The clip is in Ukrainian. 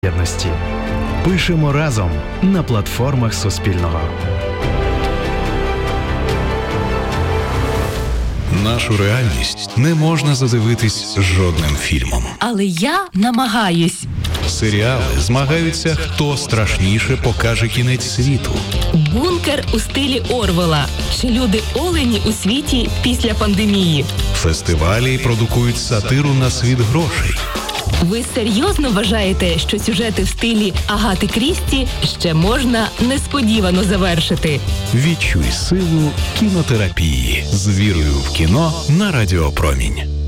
єдності. Пишемо разом на платформах Суспільного. Нашу реальність не можна задивитись жодним фільмом. Але я намагаюсь. Серіали змагаються, хто страшніше покаже кінець світу. Бункер у стилі Орвела. Чи люди-олені у світі після пандемії? Фестивалі продукують сатиру на світ грошей. Ви серйозно вважаєте, що сюжети в стилі Агати Крісті ще можна несподівано завершити? Відчуй силу кінотерапії з вірою в кіно на Радіо Промінь.